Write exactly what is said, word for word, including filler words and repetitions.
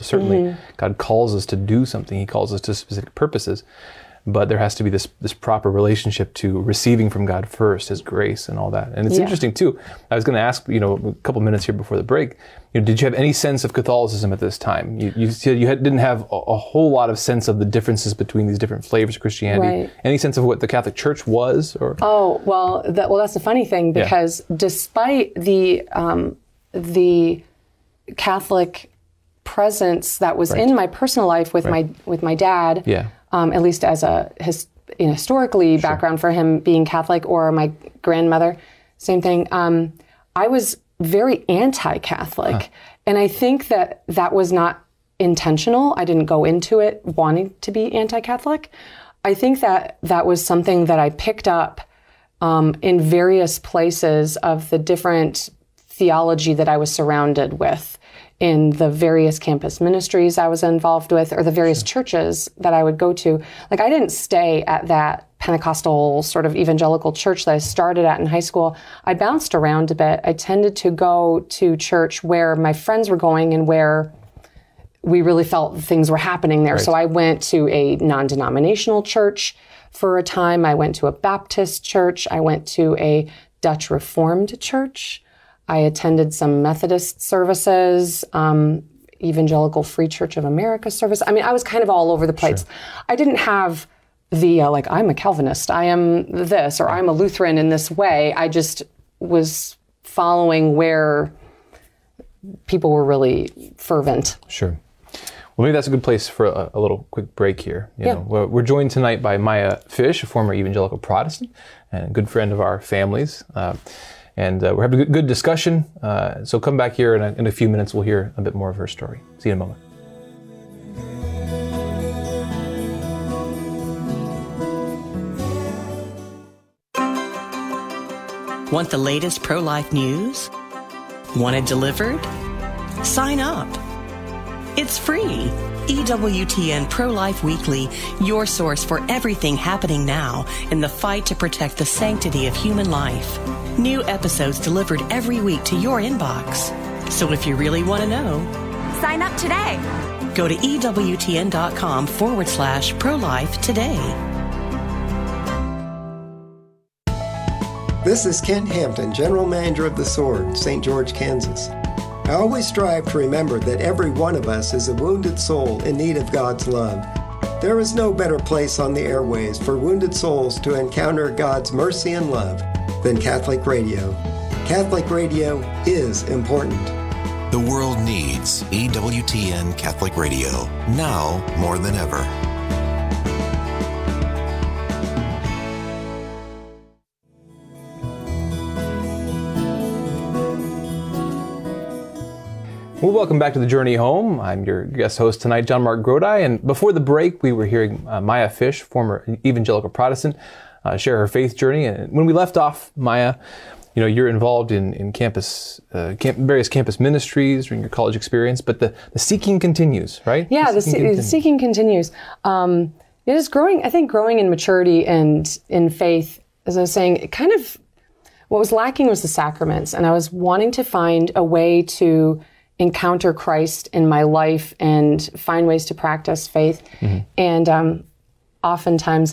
Certainly, Mm-hmm. God calls us to do something. He calls us to specific purposes. But there has to be this this proper relationship to receiving from God first, His grace and all that. And it's Yeah. interesting too. I was going to ask, you know, a couple minutes here before the break. You know, did you have any sense of Catholicism at this time? You you said you had, didn't have a, a whole lot of sense of the differences between these different flavors of Christianity. Right. Any sense of what the Catholic Church was, or? Oh well, that, well that's the funny thing, because yeah. despite the um, the Catholic presence that was right. in my personal life with right. my with my dad. Yeah. Um, at least as a his, you know, historically sure. background for him being Catholic, or my grandmother, same thing. Um, I was very anti-Catholic. Huh. And I think that that was not intentional. I didn't go into it wanting to be anti-Catholic. I think that that was something that I picked up um, in various places of the different theology that I was surrounded with, in the various campus ministries I was involved with, or the various sure. churches that I would go to. Like, I didn't stay at that Pentecostal sort of evangelical church that I started at in high school. I bounced around a bit. I tended to go to church where my friends were going and where we really felt things were happening there. Right. So I went to a non-denominational church for a time. I went to a Baptist church. I went to a Dutch Reformed church. I attended some Methodist services, um, Evangelical Free Church of America service. I mean, I was kind of all over the place. Sure. I didn't have the, uh, like, I'm a Calvinist, I am this, or I'm a Lutheran in this way. I just was following where people were really fervent. Sure. Well, maybe that's a good place for a, a little quick break here. You yeah. know, we're, we're joined tonight by Maya Fish, a former evangelical Protestant and a good friend of our families. Uh, And uh, we're having a good, good discussion. Uh, so come back here in a, in a few minutes. We'll hear a bit more of her story. See you in a moment. Want the latest pro-life news? Want it delivered? Sign up. It's free. E W T N Pro-Life Weekly, your source for everything happening now in the fight to protect the sanctity of human life. New episodes delivered every week to your inbox. So if you really want to know, sign up today. Go to EWTN.com forward slash pro-life today. This is Kent Hampton, General Manager of The Sword, Saint George, Kansas. I always strive to remember that every one of us is a wounded soul in need of God's love. There is no better place on the airways for wounded souls to encounter God's mercy and love than Catholic radio. Catholic radio is important. The world needs E W T N Catholic Radio, now more than ever. Well, welcome back to The Journey Home. I'm your guest host tonight, John Mark Grodi. And before the break, we were hearing uh, Maya Fish, former evangelical Protestant, uh, share her faith journey. And when we left off, Maya, you know, you're involved in, in campus, uh, camp, various campus ministries during your college experience, but the, the seeking continues, right? Yeah, the, the, seeking, se- continues. the seeking continues. Um, it is growing, I think growing in maturity and in faith, as I was saying, it kind of, what was lacking was the sacraments. And I was wanting to find a way to encounter Christ in my life and find ways to practice faith. Mm-hmm. And um, oftentimes